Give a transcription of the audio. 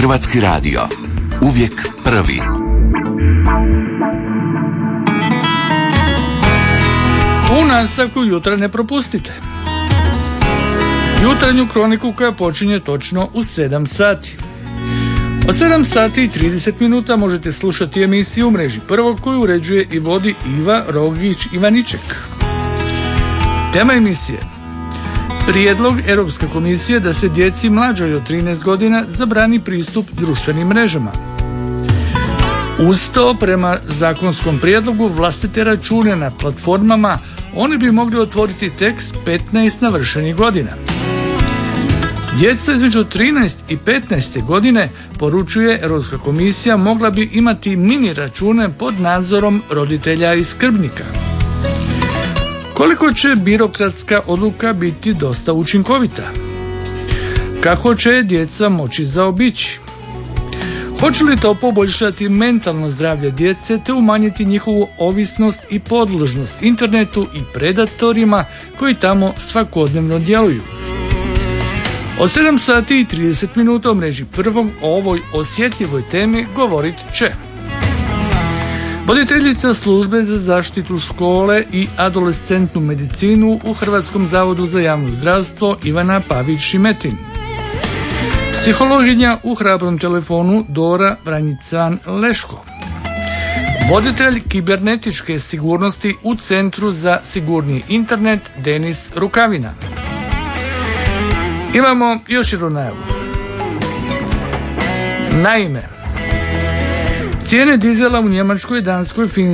Hrvatski radio. Uvijek prvi. U nastavku jutra ne propustite. Jutranju kroniku koja počinje točno u 7 sati. O 7 sati i 30 minuta možete slušati emisiju u mreži Prvog koju uređuje i vodi Iva Rogić-Ivaniček. Tema emisije: prijedlog Europske komisije da se djeci mlađoj od 13 godina zabrani pristup društvenim mrežama. Uz to, prema zakonskom prijedlogu, vlastite račune na platformama oni bi mogli otvoriti tek s 15 navršenih godina. Djeca između 13 i 15 godine, poručuje Europska komisija, mogla bi imati mini račune pod nadzorom roditelja i skrbnika. Koliko će birokratska odluka biti dosta učinkovita? Kako će djeca moći zaobići? Hoće li to poboljšati mentalno zdravlje djece te umanjiti njihovu ovisnost i podložnost internetu i predatorima koji tamo svakodnevno djeluju? O 7 sati i 30 minuta u mreži Prvog o ovoj osjetljivoj temi govorit će voditeljica službe za zaštitu škole i adolescentnu medicinu u Hrvatskom zavodu za javno zdravstvo Ivana Pavić-Šimetin, psihologinja u Hrabrom telefonu Dora Vranjican-Leško, voditelj kibernetičke sigurnosti u Centru za sigurniji internet Denis Rukavina. Imamo još jednu najavu. Naime, cijene dizela u Njemačkoj, Danskoj, Finskoj